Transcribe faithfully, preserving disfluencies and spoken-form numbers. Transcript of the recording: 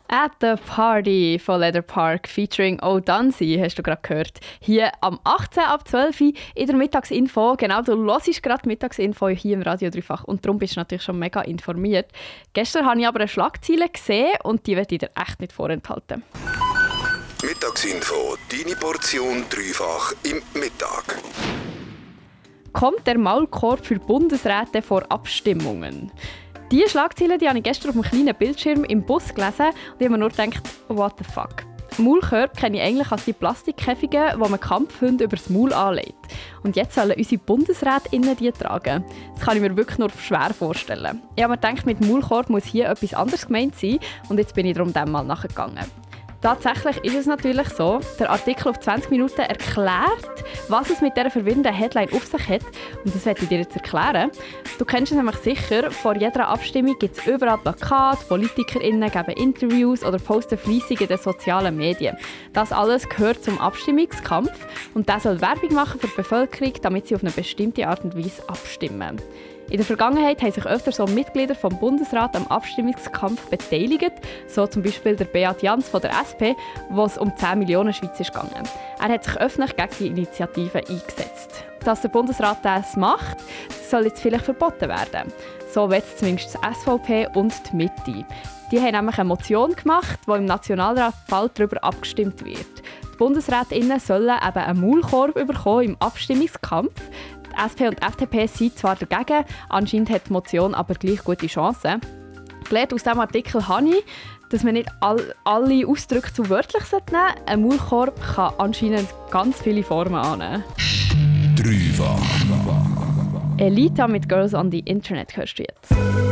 At the Party von Leather Park featuring O'Dunsey, hast du gerade gehört. Hier am achtzehnten ab zwölf Uhr in der Mittagsinfo. Genau, du hörst gerade die Mittagsinfo hier im Radio Dreifach und darum bist du natürlich schon mega informiert. Gestern habe ich aber eine Schlagzeile gesehen und die werde ich dir echt nicht vorenthalten. Mittagsinfo, deine Portion Dreifach im Mittag. Kommt der Maulkorb für Bundesräte vor Abstimmungen? Diese Schlagzeile die habe ich gestern auf einem kleinen Bildschirm im Bus gelesen und ich habe mir nur gedacht, what the fuck. Maulkörbe kenne ich eigentlich als die Plastikkäfige, die man Kampfhunde über das Maul anlegt. Und jetzt sollen unsere BundesrätInnen die tragen. Das kann ich mir wirklich nur schwer vorstellen. Ich habe mir gedacht, mit Maulkorb muss hier etwas anderes gemeint sein und jetzt bin ich darum dem mal nachgegangen. Tatsächlich ist es natürlich so, der Artikel auf zwanzig Minuten erklärt, was es mit dieser verwirrenden Headline auf sich hat. Und das werde ich dir jetzt erklären. Du kennst es nämlich sicher, vor jeder Abstimmung gibt es überall Plakate, PolitikerInnen geben Interviews oder posten fleissig in den sozialen Medien. Das alles gehört zum Abstimmungskampf und der soll Werbung machen für die Bevölkerung, damit sie auf eine bestimmte Art und Weise abstimmen. In der Vergangenheit haben sich öfter so Mitglieder vom Bundesrat am Abstimmungskampf beteiligt, so zum Beispiel der Beat Jans von der S P, wo es um zehn Millionen Schweizer ging. Er hat sich öffentlich gegen die Initiative eingesetzt. Dass der Bundesrat das macht, soll jetzt vielleicht verboten werden. So will es zumindest die S V P und die Mitte. Die haben nämlich eine Motion gemacht, wo im Nationalrat bald darüber abgestimmt wird. Die BundesrätInnen sollen eben einen Maulkorb bekommen im Abstimmungskampf. Die S P und F D P sind zwar dagegen, anscheinend hat die Motion aber gleich gute Chancen. Gelernt aus diesem Artikel habe ich, dass man nicht all, alle Ausdrücke zu wörtlich nehmen sollte. Ein Maulkorb kann anscheinend ganz viele Formen annehmen. Dreifach. Elita mit Girls on the Internet hörst du jetzt.